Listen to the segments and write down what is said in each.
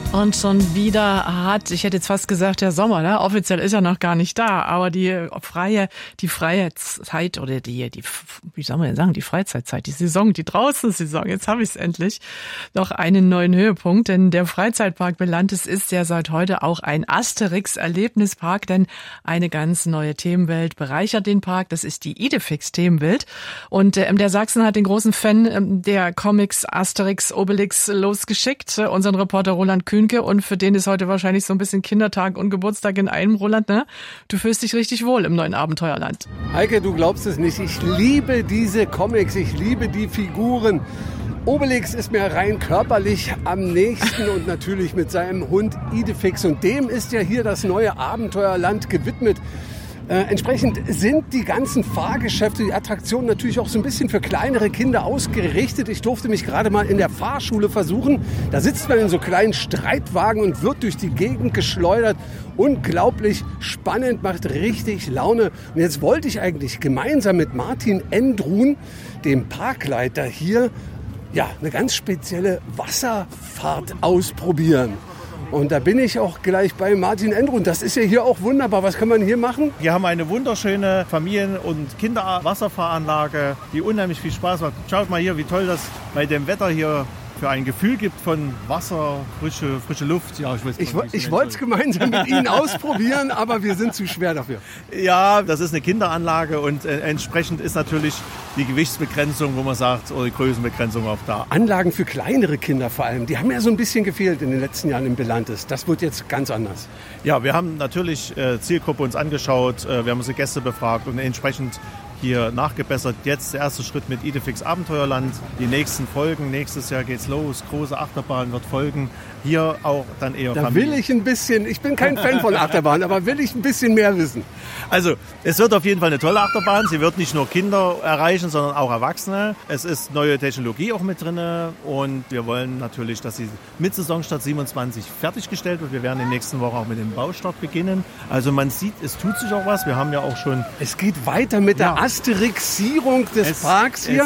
Und schon wieder hat, ich hätte jetzt fast gesagt, der Sommer, ne? Offiziell ist er noch gar nicht da, aber die freie Zeit oder wie soll man denn sagen, die Freizeitzeit, die Saison, die Draußensaison, jetzt habe ich es endlich, noch einen neuen Höhepunkt, denn der Freizeitpark Belantes ist ja seit heute auch ein Asterix-Erlebnispark, denn eine ganz neue Themenwelt bereichert den Park, das ist die Idefix-Themenwelt und der Sachsen hat den großen Fan der Comics Asterix, Obelix losgeschickt, unseren Reporter Roland Kühnke, und für den ist heute wahrscheinlich so ein bisschen Kindertag und Geburtstag in einem, Roland, ne? Du fühlst dich richtig wohl im neuen Abenteuerland. Heike, du glaubst es nicht. Ich liebe diese Comics, ich liebe die Figuren. Obelix ist mir rein körperlich am nächsten und natürlich mit seinem Hund Idefix. Und dem ist ja hier das neue Abenteuerland gewidmet. Entsprechend sind die ganzen Fahrgeschäfte, die Attraktionen natürlich auch so ein bisschen für kleinere Kinder ausgerichtet. Ich durfte mich gerade mal in der Fahrschule versuchen. Da sitzt man in so kleinen Streitwagen und wird durch die Gegend geschleudert. Unglaublich spannend, macht richtig Laune. Und jetzt wollte ich eigentlich gemeinsam mit Martin Endrun, dem Parkleiter hier, eine ganz spezielle Wasserfahrt ausprobieren. Und da bin ich auch gleich bei Martin Endrun. Das ist ja hier auch wunderbar. Was kann man hier machen? Wir haben eine wunderschöne Familien- und Kinderwasserfahranlage, die unheimlich viel Spaß macht. Schaut mal hier, wie toll das bei dem Wetter hier für ein Gefühl gibt von Wasser, frische Luft. Ja, ich wollte es gemeinsam mit Ihnen ausprobieren, aber wir sind zu schwer dafür. Ja, das ist eine Kinderanlage und entsprechend ist natürlich die Gewichtsbegrenzung, wo man sagt, oder die Größenbegrenzung auch da. Anlagen für kleinere Kinder vor allem, die haben ja so ein bisschen gefehlt in den letzten Jahren im Belantes. Das wird jetzt ganz anders. Ja, wir haben natürlich Zielgruppe uns angeschaut, wir haben unsere Gäste befragt und entsprechend hier nachgebessert. Jetzt der erste Schritt mit Idefix Abenteuerland. Die nächsten Folgen, nächstes Jahr geht's los. Große Achterbahn wird folgen. Hier auch dann eher Da Familie. Will ich ein bisschen, ich bin kein Fan von Achterbahn, aber will ich ein bisschen mehr wissen. Also, es wird auf jeden Fall eine tolle Achterbahn. Sie wird nicht nur Kinder erreichen, sondern auch Erwachsene. Es ist neue Technologie auch mit drin und wir wollen natürlich, dass sie mit Saisonstart 27 fertiggestellt wird. Wir werden in den nächsten Wochen auch mit dem Baustart beginnen. Also man sieht, es tut sich auch was. Wir haben ja auch schon... Es geht weiter mit der Asterixierung des Parks hier.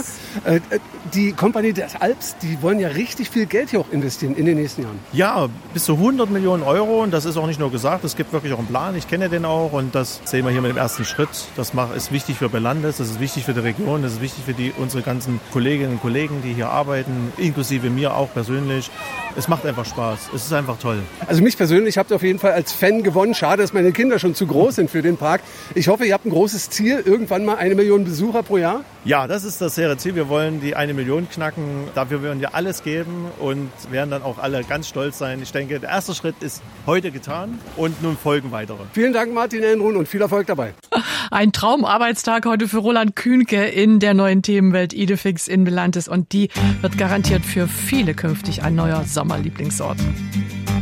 Die Kompanie des Alps, die wollen ja richtig viel Geld hier auch investieren in den nächsten Jahren. Ja, bis zu 100 Millionen Euro. Und das ist auch nicht nur gesagt, es gibt wirklich auch einen Plan. Ich kenne den auch und das sehen wir hier mit dem ersten Schritt. Das ist wichtig für Belantes, das ist wichtig für die Region, das ist wichtig für unsere ganzen Kolleginnen und Kollegen, die hier arbeiten, inklusive mir auch persönlich. Es macht einfach Spaß. Es ist einfach toll. Also mich persönlich habt ihr auf jeden Fall als Fan gewonnen. Schade, dass meine Kinder schon zu groß sind für den Park. Ich hoffe, ihr habt ein großes Ziel, irgendwann mal 1 Million Besucher pro Jahr. Ja, das ist das hehre Ziel. Wir wollen die 1 Million knacken. Dafür werden wir alles geben und werden dann auch alle ganz stolz sein. Ich denke, der erste Schritt ist heute getan und nun folgen weitere. Vielen Dank, Martin Endrun, und viel Erfolg dabei. Ein Traumarbeitstag heute für Roland Kühnke in der neuen Themenwelt Idefix in Belantes und die wird garantiert für viele künftig ein neuer Sommerlieblingsort.